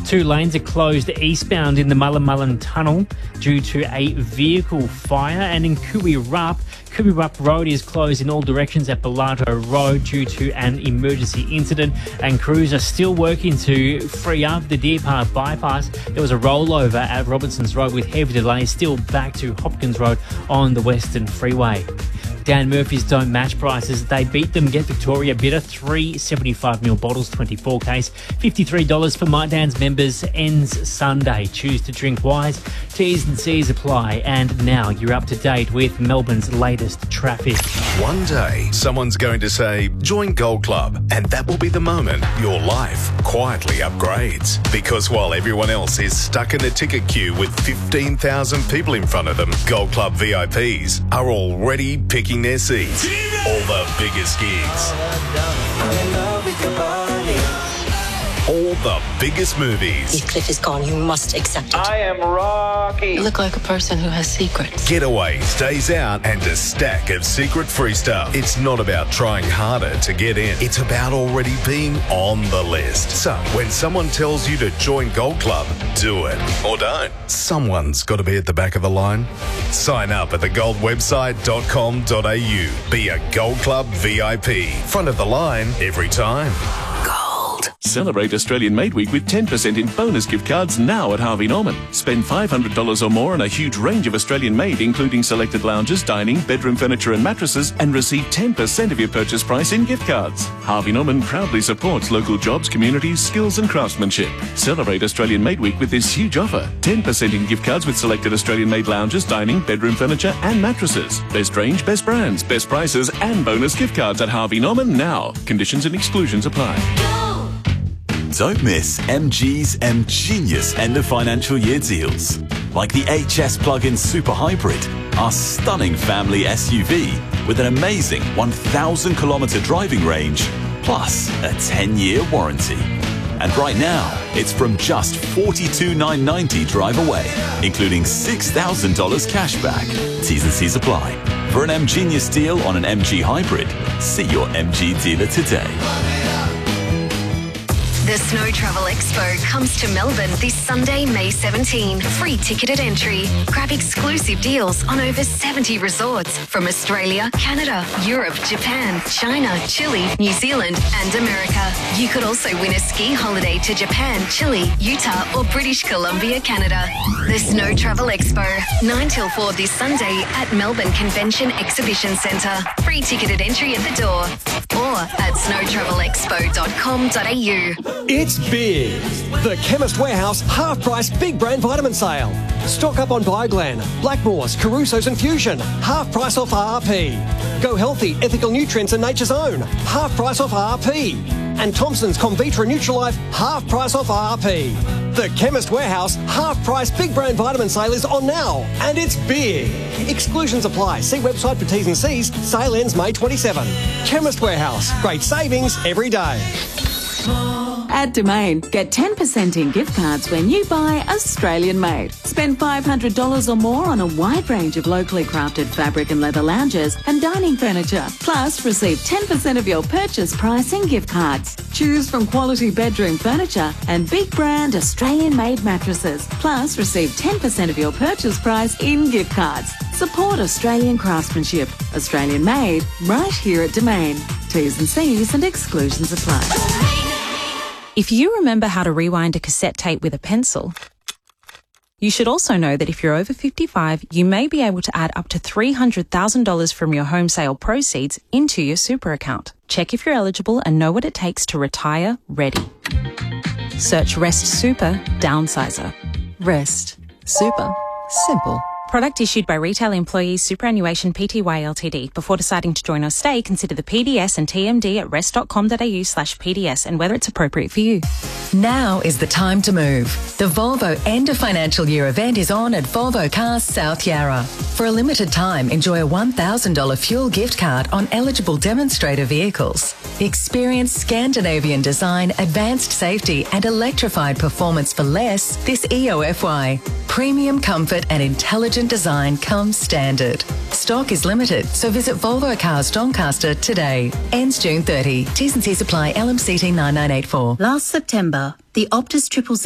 Two lanes are closed eastbound in the Mullen Tunnel due to a vehicle fire, and in Kuwi-Rup Road is closed in all directions at Bellato Road due to an emergency incident, and crews are still working to free up the Deer Park bypass. There was a rollover at Robinson's Road with heavy delays still back to Hopkins Road on the Western Freeway. Dan Murphy's don't match prices. They beat them. Get Victoria Bitter, 375ml bottles, 24 case, $53 for My Dan's members. Ends Sunday. Choose to drink wise. T's and C's apply. And now you're up to date with Melbourne's latest traffic. One day, someone's going to say, join Gold Club, and that will be the moment your life quietly upgrades. Because while everyone else is stuck in a ticket queue with 15,000 people in front of them, Gold Club VIPs are already picking their seats. All the biggest gigs. All the biggest movies. Heathcliff is gone. You must accept it. I am Rocky. You look like a person who has secrets. Getaways, days out, and a stack of secret free stuff. It's not about trying harder to get in. It's about already being on the list. So, when someone tells you to join Gold Club, do it. Or don't. Someone's got to be at the back of the line. Sign up at thegoldwebsite.com.au. Be a Gold Club VIP. Front of the line every time. Celebrate Australian Made Week with 10% in bonus gift cards now at Harvey Norman. Spend $500 or more on a huge range of Australian made, including selected lounges, dining, bedroom furniture and mattresses, and receive 10% of your purchase price in gift cards. Harvey Norman proudly supports local jobs, communities, skills and craftsmanship. Celebrate Australian Made Week with this huge offer. 10% in gift cards with selected Australian made lounges, dining, bedroom furniture and mattresses. Best range, best brands, best prices and bonus gift cards at Harvey Norman now. Conditions and exclusions apply. Don't miss MG's M-Genius end of financial year deals. Like the HS plug-in Super Hybrid, our stunning family SUV with an amazing 1,000 kilometre driving range, plus a 10-year warranty. And right now, it's from just $42,990 drive away, including $6,000 cash back. T's and C's apply. For an M-Genius deal on an MG Hybrid, see your MG dealer today. The Snow Travel Expo comes to Melbourne this Sunday, May 17. Free ticketed entry. Grab exclusive deals on over 70 resorts from Australia, Canada, Europe, Japan, China, Chile, New Zealand and America. You could also win a ski holiday to Japan, Chile, Utah or British Columbia, Canada. The Snow Travel Expo, 9 till 4 this Sunday at Melbourne Convention Exhibition Centre. Free ticketed entry at the door or at snowtravelexpo.com.au. It's big. The Chemist Warehouse half-price big brand vitamin sale. Stock up on Bioglan, Blackmores, Caruso's and Fusion. Half price off RRP. Go Healthy, Ethical Nutrients and Nature's Own. Half price off RRP. And Thompson's Comvitra Nutralife, half price off RRP. The Chemist Warehouse half-price big brand vitamin sale is on now, and it's big. Exclusions apply. See website for T's and C's. Sale ends May 27. Chemist Warehouse. Great savings every day. At Domain, get 10% in gift cards when you buy Australian made. Spend $500 or more on a wide range of locally crafted fabric and leather lounges and dining furniture. Plus, receive 10% of your purchase price in gift cards. Choose from quality bedroom furniture and big brand Australian made mattresses. Plus, receive 10% of your purchase price in gift cards. Support Australian craftsmanship. Australian made, right here at Domain. T's and C's and exclusions apply. If you remember how to rewind a cassette tape with a pencil, you should also know that if you're over 55, you may be able to add up to $300,000 from your home sale proceeds into your super account. Check if you're eligible and know what it takes to retire ready. Search Rest Super Downsizer. Rest Super Simple. Product issued by Retail Employees Superannuation Pty Ltd. Before deciding to join or stay, consider the PDS and TMD at rest.com.au/PDS and whether it's appropriate for you. Now is the time to move. The Volvo End of Financial Year event is on at Volvo Cars South Yarra. For a limited time, enjoy a $1,000 fuel gift card on eligible demonstrator vehicles. Experience Scandinavian design, advanced safety and electrified performance for less this EOFY. Premium comfort and intelligent design comes standard. Stock is limited, so visit Volvo Cars Doncaster today. Ends June 30. T's and C's apply. LMCT 9984. Last September, the Optus 000